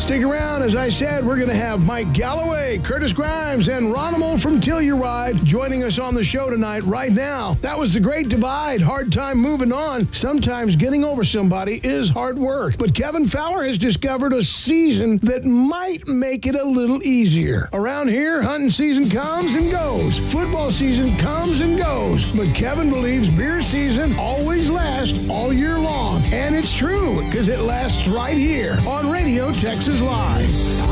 Stick around. As I said, we're going to have Mike Galloway, Curtis Grimes, and Ronimal from Telluride joining us on the show tonight right now. That was The Great Divide. Hard time moving on. Sometimes getting over somebody is hard work. But Kevin Fowler has discovered a season that might make it a little easier. Around here, hunting season comes and goes. Football season comes and goes. But Kevin believes beer season always lasts all year long. And it's true, because it lasts right here on Radio Texas Live.